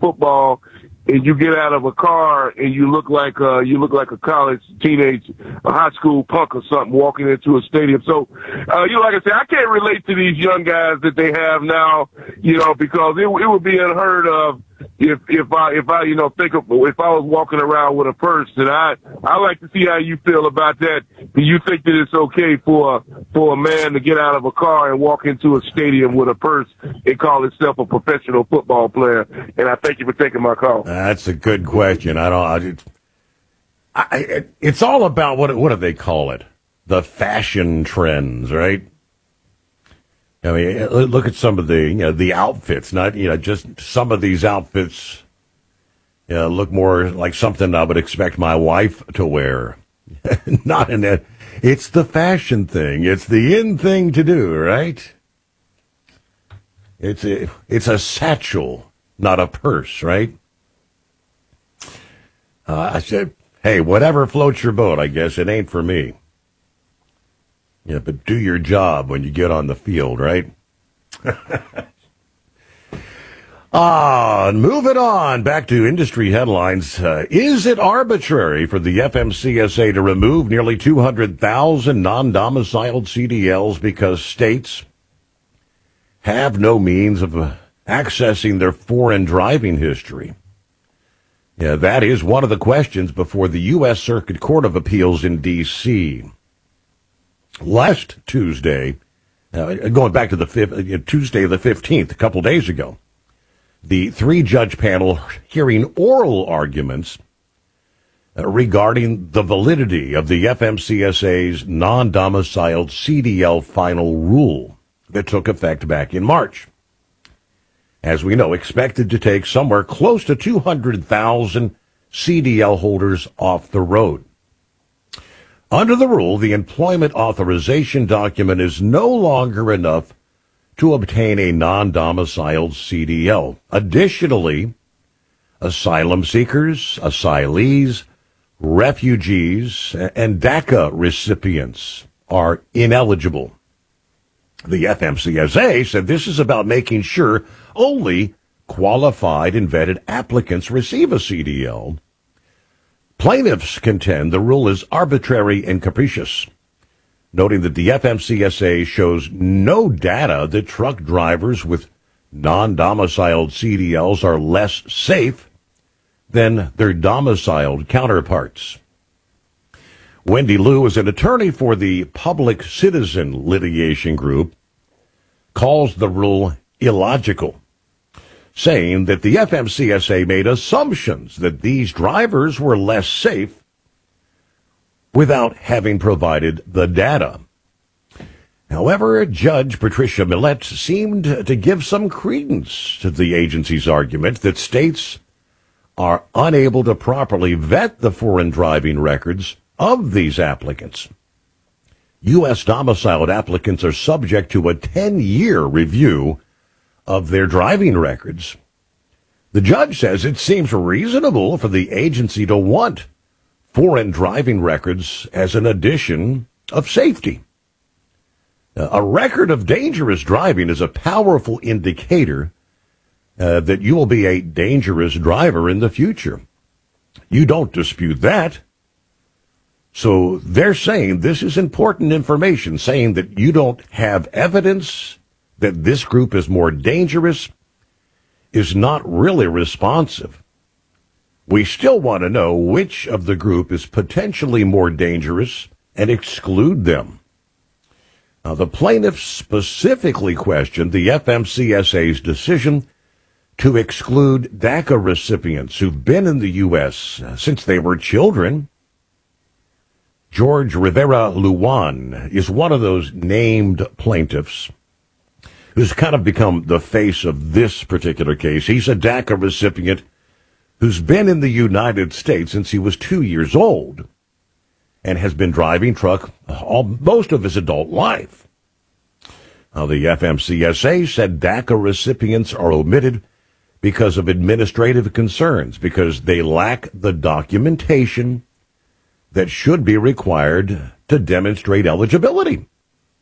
football and you get out of a car and you look like a college teenage, a high school punk or something walking into a stadium. So, like I said, I can't relate to these young guys that they have now, because it would be unheard of if I was walking around with a purse. And I like to see how you feel about that. Do you think that it's okay for a man to get out of a car and walk into a stadium with a purse and call himself a professional football player? And I thank you for taking my call. That's a good question. It's all about what do they call it? The fashion trends, right? I mean, look at some of the outfits. Not just some of these outfits. Look more like something I would expect my wife to wear. Not in that. It's the fashion thing. It's the in thing to do, right? It's a satchel, not a purse, right? I said, hey, whatever floats your boat, I guess. It ain't for me. Yeah, but do your job when you get on the field, right? Moving on, back to industry headlines. Is it arbitrary for the FMCSA to remove nearly 200,000 non-domiciled CDLs because states have no means of accessing their foreign driving history? Yeah, that is one of the questions before the U.S. Circuit Court of Appeals in D.C. Last Tuesday, going back to Tuesday the 15th, a couple days ago, the three-judge panel hearing oral arguments regarding the validity of the FMCSA's non-domiciled CDL final rule that took effect back in March. As we know, expected to take somewhere close to 200,000 CDL holders off the road. Under the rule, the employment authorization document is no longer enough to obtain a non-domiciled CDL. Additionally, asylum seekers, asylees, refugees, and DACA recipients are ineligible. The FMCSA said this is about making sure only qualified and vetted applicants receive a CDL. Plaintiffs contend the rule is arbitrary and capricious, noting that the FMCSA shows no data that truck drivers with non-domiciled CDLs are less safe than their domiciled counterparts. Wendy Liu is an attorney for the Public Citizen Litigation Group, calls the rule illogical, saying that the FMCSA made assumptions that these drivers were less safe without having provided the data. However, Judge Patricia Millett seemed to give some credence to the agency's argument that states are unable to properly vet the foreign driving records of these applicants. U.S. domiciled applicants are subject to a 10-year review of their driving records. The judge says it seems reasonable for the agency to want foreign driving records as an addition of safety. A record of dangerous driving is a powerful indicator that you will be a dangerous driver in the future. You don't dispute that. So they're saying this is important information, saying that you don't have evidence that this group is more dangerous is not really responsive. We still want to know which of the group is potentially more dangerous and exclude them. Now, the plaintiffs specifically questioned the FMCSA's decision to exclude DACA recipients who've been in the U.S. since they were children. George Rivera Lujan is one of those named plaintiffs who's kind of become the face of this particular case. He's a DACA recipient who's been in the United States since he was 2 years old and has been driving truck most of his adult life. Now, the FMCSA said DACA recipients are omitted because of administrative concerns, because they lack the documentation that should be required to demonstrate eligibility.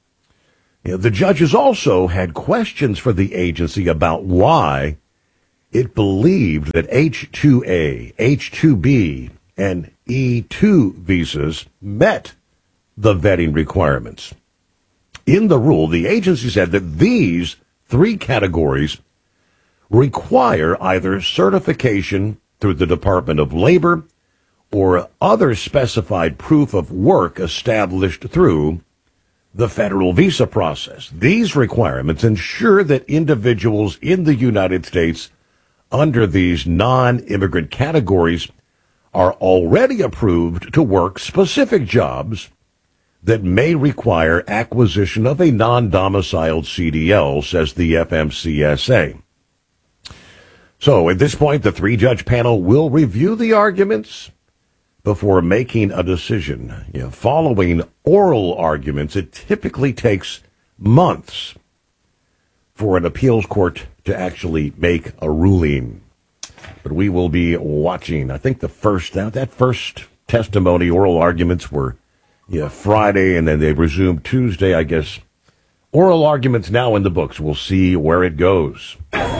The judges also had questions for the agency about why it believed that H-2A, H-2B, and E-2 visas met the vetting requirements. In the rule, the agency said that these three categories require either certification through the Department of Labor or other specified proof of work established through the federal visa process. These requirements ensure that individuals in the United States under these non-immigrant categories are already approved to work specific jobs that may require acquisition of a non-domiciled CDL, says the FMCSA. So at this point, the three-judge panel will review the arguments before making a decision. Following oral arguments, it typically takes months for an appeals court to actually make a ruling. But we will be watching. I think that first testimony, oral arguments were Friday, and then they resumed Tuesday, I guess. Oral arguments now in the books. We'll see where it goes.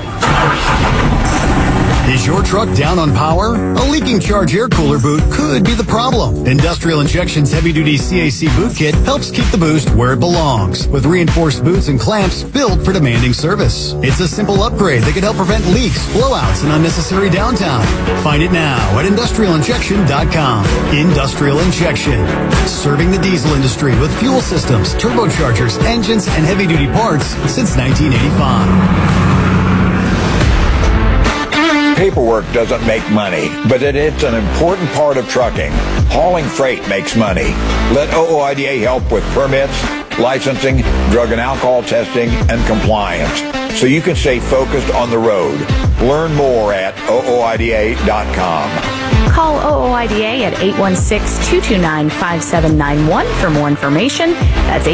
Is your truck down on power? A leaking charge air cooler boot could be the problem. Industrial Injection's heavy-duty CAC boot kit helps keep the boost where it belongs, with reinforced boots and clamps built for demanding service. It's a simple upgrade that can help prevent leaks, blowouts, and unnecessary downtime. Find it now at industrialinjection.com. Industrial Injection, serving the diesel industry with fuel systems, turbochargers, engines, and heavy-duty parts since 1985. Paperwork doesn't make money, but it's an important part of trucking. Hauling freight makes money. Let OOIDA help with permits, licensing, drug and alcohol testing, and compliance, so you can stay focused on the road. Learn more at OOIDA.com. Call OOIDA at 816-229-5791 for more information. That's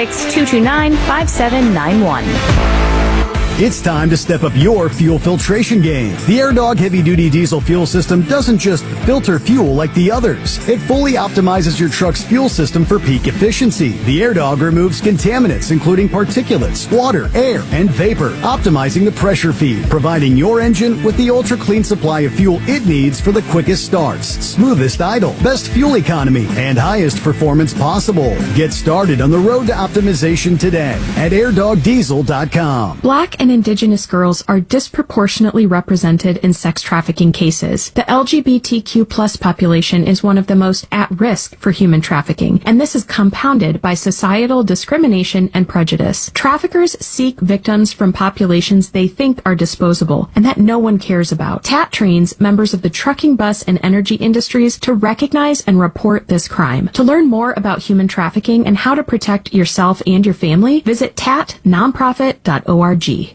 816-229-5791. It's time to step up your fuel filtration game. The AirDog heavy-duty diesel fuel system doesn't just filter fuel like the others. It fully optimizes your truck's fuel system for peak efficiency. The AirDog removes contaminants, including particulates, water, air, and vapor, optimizing the pressure feed, providing your engine with the ultra-clean supply of fuel it needs for the quickest starts, smoothest idle, best fuel economy, and highest performance possible. Get started on the road to optimization today at airdogdiesel.com. Black and Indigenous girls are disproportionately represented in sex trafficking cases. The LGBTQ plus population is one of the most at risk for human trafficking, and this is compounded by societal discrimination and prejudice. Traffickers seek victims from populations they think are disposable and that no one cares about. TAT trains members of the trucking, bus, and energy industries to recognize and report this crime. To learn more about human trafficking and how to protect yourself and your family, visit tatnonprofit.org.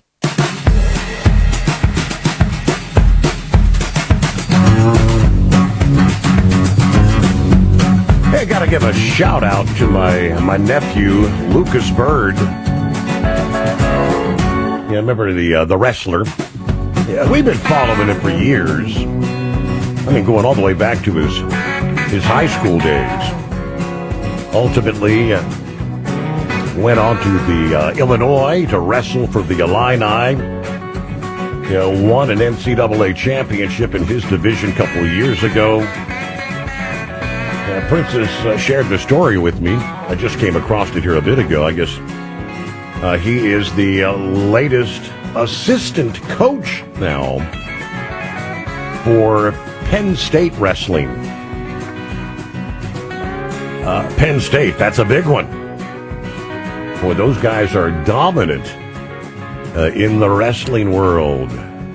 Hey, I gotta give a shout out to my nephew, Lucas Bird. Yeah, remember the wrestler? Yeah, we've been following him for years. I mean, going all the way back to his high school days. Ultimately, went on to the Illinois to wrestle for the Illini. Won an NCAA championship in his division a couple of years ago. Princess shared the story with me. I just came across it here a bit ago. I guess he is the latest assistant coach now for Penn State Wrestling. Penn State, that's a big one. Boy, those guys are dominant in the wrestling world.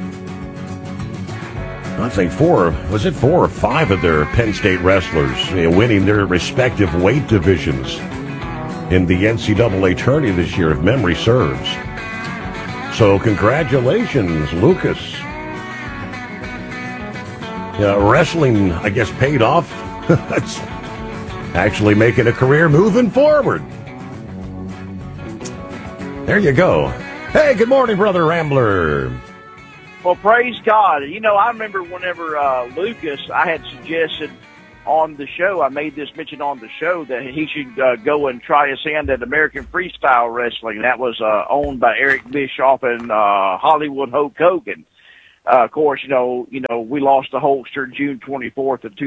I think four or five of their Penn State wrestlers winning their respective weight divisions in the NCAA tourney this year, if memory serves. So congratulations, Lucas. Wrestling, I guess, paid off. That's actually making a career moving forward. There you go. Hey, good morning, Brother Rambler. Well, praise God. I remember whenever Lucas, I had suggested on the show, I made this mention on the show that he should go and try his hand at American Freestyle Wrestling. That was owned by Eric Bischoff and Hollywood Hulk Hogan. Of course, we lost the Hulkster June 24th of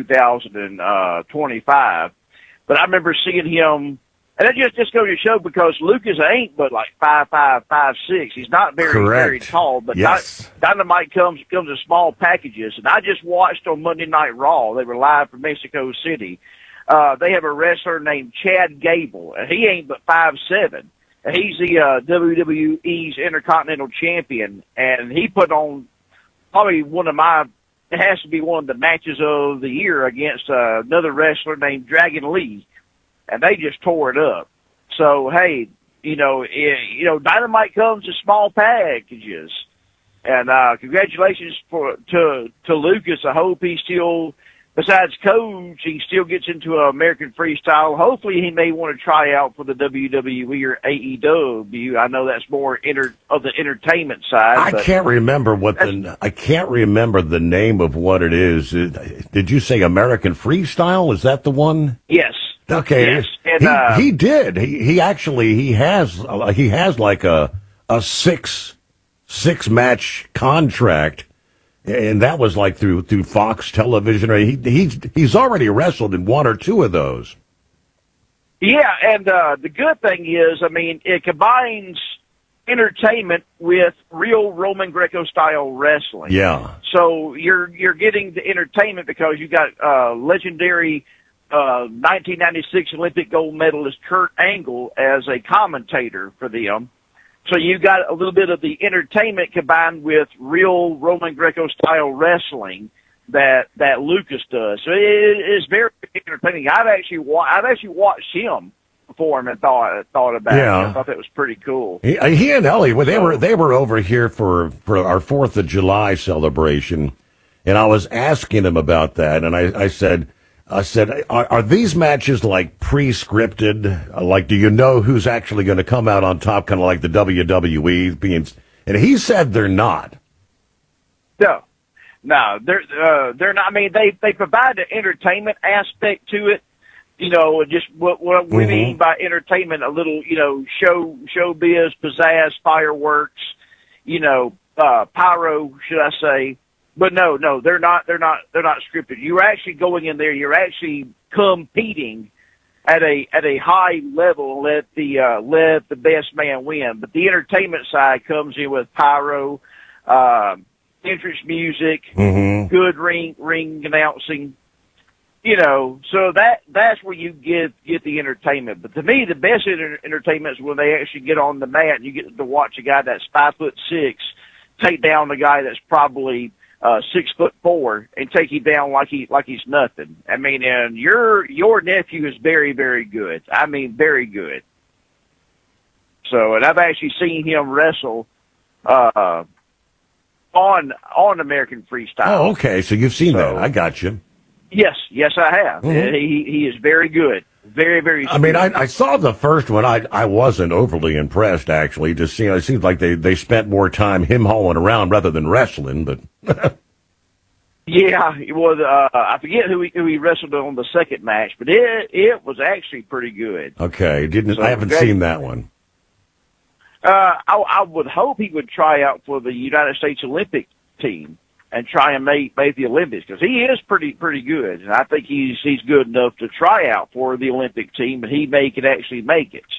2025. But I remember seeing him, and it just goes to show because Lucas ain't but like 5'5", 5'6". He's not very tall, but yes. Dynamite comes in small packages. And I just watched on Monday Night Raw. They were live from Mexico City. They have a wrestler named Chad Gable, and he ain't but 5'7". And he's the WWE's Intercontinental Champion, and he put on probably it has to be one of the matches of the year against another wrestler named Dragon Lee, and they just tore it up. So, hey, Dynamite comes in small packages, and congratulations to Lucas. I hope he still, besides coach, he still gets into American Freestyle. Hopefully, he may want to try out for the WWE or AEW. I know that's more of the entertainment side. I can't remember the name of what it is. Did you say American Freestyle? Is that the one? Yes. Okay. Yes. And, he did. He has like a six match contract. And that was like through Fox Television. He's already wrestled in one or two of those. Yeah, and the good thing is, it combines entertainment with real Roman Greco style wrestling. Yeah. So you're getting the entertainment because you got legendary 1996 Olympic gold medalist Kurt Angle as a commentator for them. So you got a little bit of the entertainment combined with real Roman Greco style wrestling that Lucas does. So it is very entertaining. I've actually watched him perform and thought about it. I thought that was pretty cool. He and Ellie, they were over here for our 4th of July celebration, and I was asking him about that, and I said, are these matches like pre-scripted? Like, do you know who's actually going to come out on top, kind of like the WWE being? And he said they're not. No, they're not. They provide the entertainment aspect to it. Just what we mean by entertainment, a little, showbiz, pizzazz, fireworks, pyro, should I say. But no, they're not scripted. You're actually going in there. You're actually competing at a high level and let the best man win. But the entertainment side comes in with pyro, entrance music, good ring announcing. So that's where you get the entertainment. But to me, the best entertainment is when they actually get on the mat and you get to watch a guy that's 5'6" take down the guy that's probably 6'4" and take him down like he's nothing. And your nephew is very, very good. Very good. So, and I've actually seen him wrestle on American Freestyle. Oh, okay. So you've seen that. I got you. Yes, I have. He is very good. Very, very good. I saw the first one. I wasn't overly impressed, actually. Just it seems like they spent more time him hauling around rather than wrestling. But yeah, it was. I forget who he wrestled on the second match, but it was actually pretty good. Okay, I haven't seen that one. I would hope he would try out for the United States Olympic team and try and make the Olympics, because he is pretty good, and I think he's good enough to try out for the Olympic team, but he could actually make it.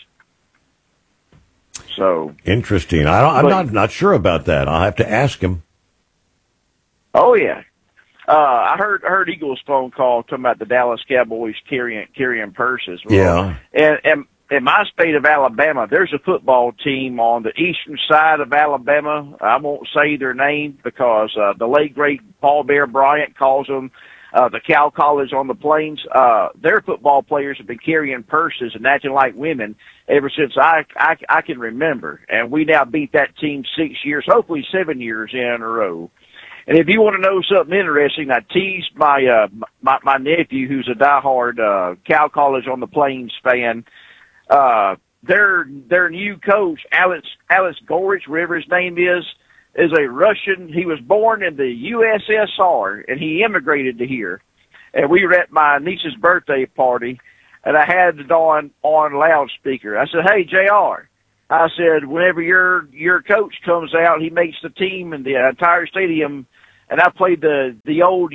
So interesting. I'm not sure about that. I'll have to ask him. Oh yeah, I heard Eagles phone call talking about the Dallas Cowboys carrying purses. Well, yeah, and in my state of Alabama, there's a football team on the eastern side of Alabama. I won't say their name because the late, great Paul Bear Bryant calls them the Cow College on the Plains. Their football players have been carrying purses and acting like women ever since I can remember. And we now beat that team 6 years, hopefully 7 years in a row. And if you want to know something interesting, I teased my nephew, who's a diehard Cow College on the Plains fan. Their new coach, Alex Gorich, whatever his name is a Russian. He was born in the USSR and he immigrated to here. And we were at my niece's birthday party and I had it on loudspeaker. I said, "Hey, JR, I said, whenever your coach comes out, he makes the team and the entire stadium. And I played the old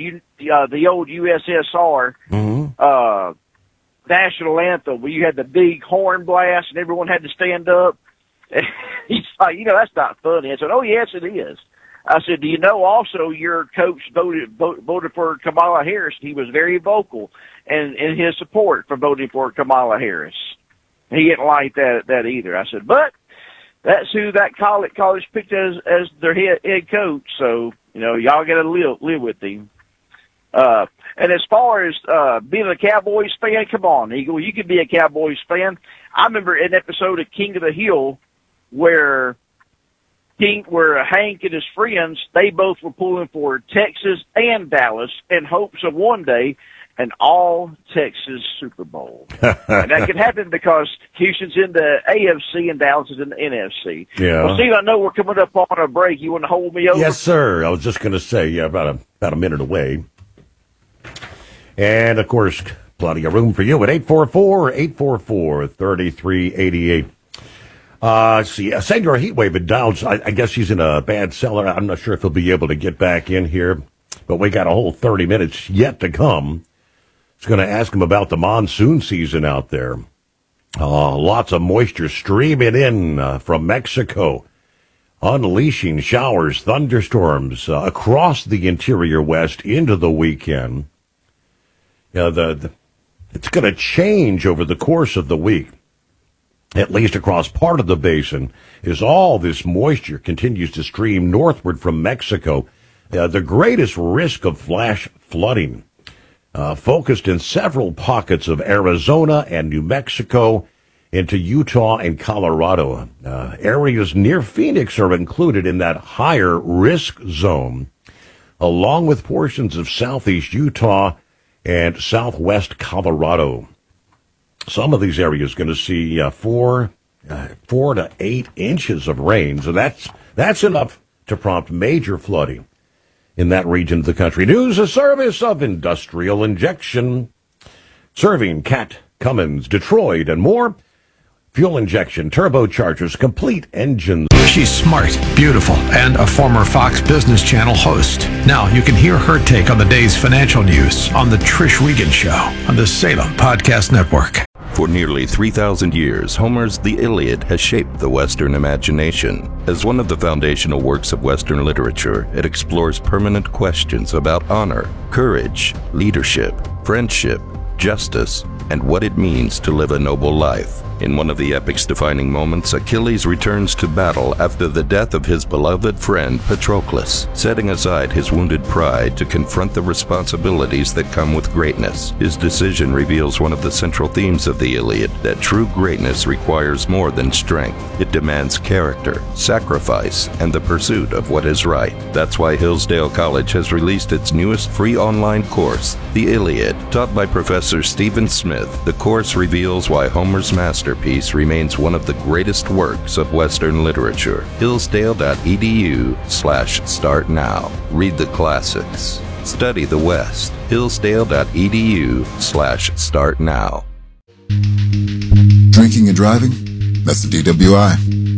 USSR national anthem where you had the big horn blast and everyone had to stand up. And he's like, that's not funny. I said, oh yes, it is. I said, do you know also your coach voted for Kamala Harris? He was very vocal in his support for voting for Kamala Harris. He didn't like that either. I said, but that's who that college picked as their head coach. So, y'all got to live with him. And as far as being a Cowboys fan, come on, Eagle, you can be a Cowboys fan. I remember an episode of King of the Hill where Hank and his friends, they both were pulling for Texas and Dallas in hopes of one day an all-Texas Super Bowl. And that could happen because Houston's in the AFC and Dallas is in the NFC. Yeah. Well, Steve, I know we're coming up on a break. You want to hold me over? Yes, sir. I was just going to say, about a minute away. And, of course, plenty of room for you at 844-3388. See, a Senor Heatwave at Downs, I guess he's in a bad cellar. I'm not sure if he'll be able to get back in here, but we got a whole 30 minutes yet to come. I was going to ask him about the monsoon season out there. Lots of moisture streaming in from Mexico, unleashing showers, thunderstorms across the interior West into the weekend. It's going to change over the course of the week, at least across part of the basin, as all this moisture continues to stream northward from Mexico. The greatest risk of flash flooding focused in several pockets of Arizona and New Mexico into Utah and Colorado. Areas near Phoenix are included in that higher risk zone, along with portions of southeast Utah and southwest Colorado. Some of these areas are going to see 4 to 8 inches of rain, so that's enough to prompt major flooding in that region of the country. News, a service of Industrial Injection, serving Cat, Cummins, Detroit, and more. Fuel injection, turbochargers, complete engines. She's smart, beautiful, and a former Fox Business Channel host. Now you can hear her take on the day's financial news on The Trish Wiegand Show on the Salem Podcast Network. For nearly 3,000 years, Homer's The Iliad has shaped the Western imagination. As one of the foundational works of Western literature, it explores permanent questions about honor, courage, leadership, friendship, justice, and what it means to live a noble life. In one of the epic's defining moments, Achilles returns to battle after the death of his beloved friend Patroclus, setting aside his wounded pride to confront the responsibilities that come with greatness. His decision reveals one of the central themes of the Iliad, that true greatness requires more than strength. It demands character, sacrifice, and the pursuit of what is right. That's why Hillsdale College has released its newest free online course, The Iliad. Taught by Professor Stephen Smith, the course reveals why Homer's masterpiece remains one of the greatest works of Western literature. Hillsdale.edu/start now. Read the classics. Study the West. Hillsdale.edu/start now. Drinking and driving? That's the DWI.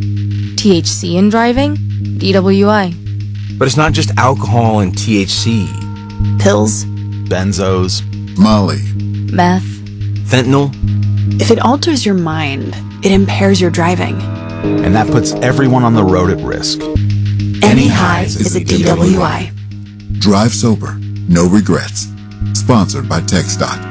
THC in driving? DWI. But it's not just alcohol and THC. Pills? Benzos. Molly. Meth? Fentanyl? If it alters your mind, it impairs your driving. And that puts everyone on the road at risk. Any highs is a DWI. Drive sober, no regrets. Sponsored by TxDOT.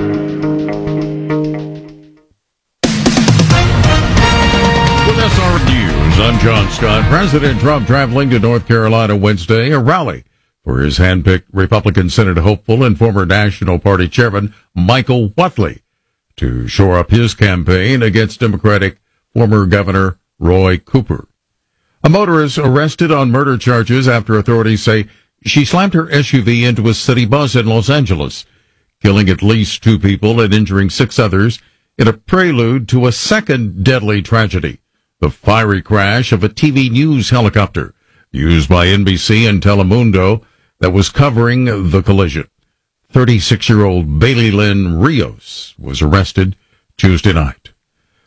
With SR News, I'm John Scott. President Trump traveling to North Carolina Wednesday, a rally for his handpicked Republican Senate hopeful and former National Party Chairman Michael Whatley to shore up his campaign against Democratic former Governor Roy Cooper. A motorist arrested on murder charges after authorities say she slammed her SUV into a city bus in Los Angeles, killing at least 2 people and injuring 6 others in a prelude to a second deadly tragedy, the fiery crash of a TV news helicopter used by NBC and Telemundo that was covering the collision. 36-year-old Bailey Lynn Rios was arrested Tuesday night.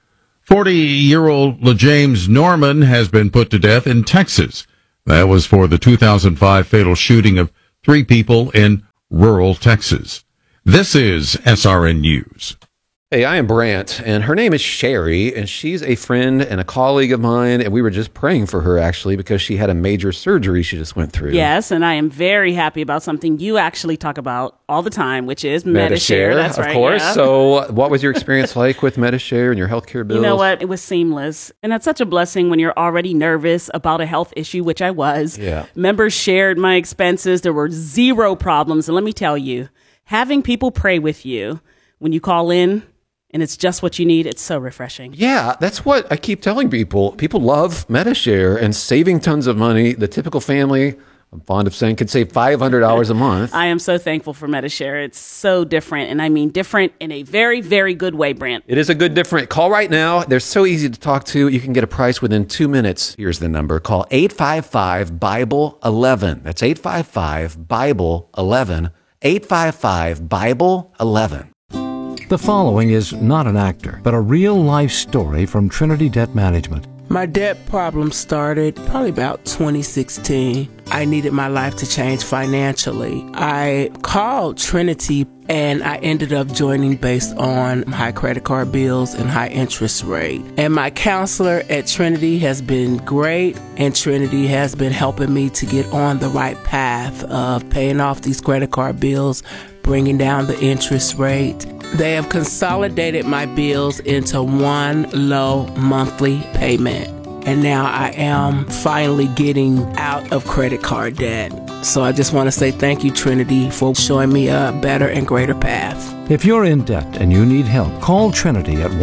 40-year-old LaJames Norman has been put to death in Texas. That was for the 2005 fatal shooting of 3 people in rural Texas. This is SRN News. Hey, I am Brant, and her name is Sherry, and she's a friend and a colleague of mine, and we were just praying for her, actually, because she had a major surgery she just went through. Yes, and I am very happy about something you actually talk about all the time, which is Medi-Share. That's right, of course. Yeah. So what was your experience like with Medi-Share and your healthcare bills? You know what? It was seamless, and that's such a blessing when you're already nervous about a health issue, which I was. Yeah. Members shared my expenses. There were 0 problems, and let me tell you, having people pray with you when you call in, and it's just what you need, it's so refreshing. Yeah, that's what I keep telling people. People love Medi-Share and saving tons of money. The typical family, I'm fond of saying, could save $500 a month. I am so thankful for Medi-Share. It's so different, and I mean different in a very, very good way, Brant. It is a good different. Call right now. They're so easy to talk to. You can get a price within 2 minutes. Here's the number. Call 855-BIBLE-11. That's 855-BIBLE-11. 855-BIBLE-11. The following is not an actor, but a real-life story from Trinity Debt Management. My debt problem started probably about 2016. I needed my life to change financially. I called Trinity and I ended up joining based on high credit card bills and high interest rate. And my counselor at Trinity has been great, and Trinity has been helping me to get on the right path of paying off these credit card bills, bringing down the interest rate. They have consolidated my bills into one low monthly payment. And now I am finally getting out of credit card debt. So I just want to say thank you, Trinity, for showing me a better and greater path. If you're in debt and you need help, call Trinity at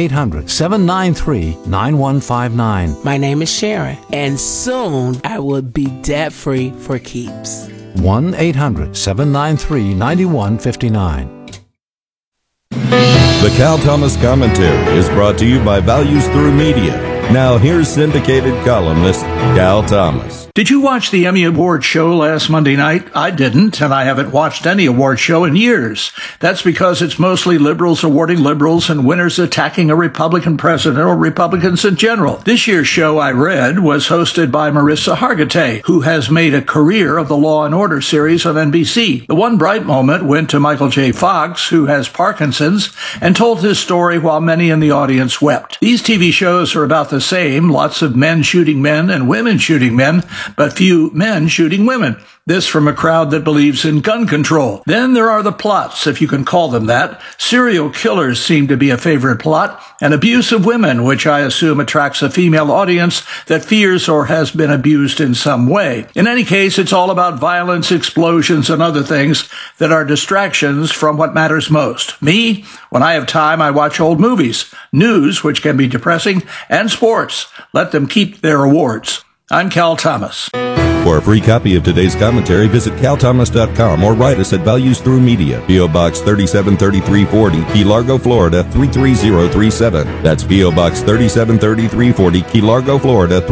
1-800-793-9159. My name is Sharon, and soon I will be debt-free for keeps. 1-800-793-9159. The Cal Thomas Commentary is brought to you by Values Through Media. Now here's syndicated columnist Cal Thomas. Did you watch the Emmy Award show last Monday night? I didn't, and I haven't watched any award show in years. That's because it's mostly liberals awarding liberals and winners attacking a Republican president or Republicans in general. This year's show, I read, was hosted by Marissa Hargitay, who has made a career of the Law and Order series on NBC. The one bright moment went to Michael J. Fox, who has Parkinson's, and told his story while many in the audience wept. These TV shows are about the same, lots of men shooting men and women shooting men, but few men shooting women. This from a crowd that believes in gun control. Then there are the plots, if you can call them that. Serial killers seem to be a favorite plot, and abuse of women, which I assume attracts a female audience that fears or has been abused in some way. In any case, it's all about violence, explosions, and other things that are distractions from what matters most. Me, when I have time, I watch old movies, news, which can be depressing, and sports. Let them keep their awards. I'm Cal Thomas. For a free copy of today's commentary, visit calthomas.com or write us at Values Through Media, P.O. Box 373340, Key Largo, Florida 33037. That's P.O. Box 373340, Key Largo, Florida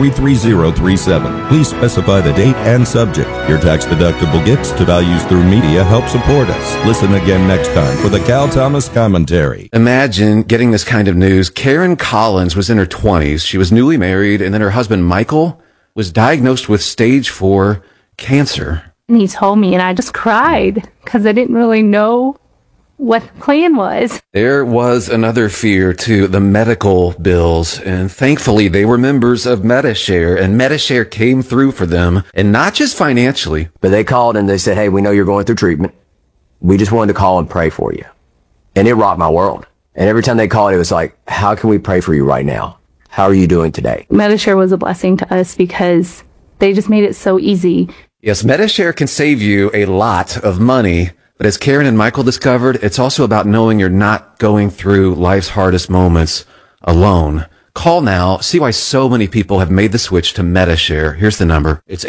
33037. Please specify the date and subject. Your tax-deductible gifts to Values Through Media help support us. Listen again next time for the Cal Thomas Commentary. Imagine getting this kind of news. Karen Collins was in her 20s. She was newly married, and then her husband, Michael, was diagnosed with stage 4 cancer. And he told me, and I just cried because I didn't really know what the plan was. There was another fear to the medical bills, and thankfully they were members of Medi-Share, and Medi-Share came through for them, and not just financially. But they called and they said, hey, we know you're going through treatment. We just wanted to call and pray for you. And it rocked my world. And every time they called, it was like, how can we pray for you right now? How are you doing today? Medi-Share was a blessing to us because they just made it so easy. Yes, Medi-Share can save you a lot of money, but as Karen and Michael discovered, it's also about knowing you're not going through life's hardest moments alone. Call now. See why so many people have made the switch to Medi-Share. Here's the number. It's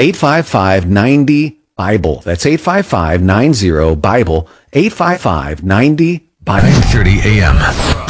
855-90-BIBLE. That's 855-90-BIBLE. 855-90-BIBLE. 9:30 a.m.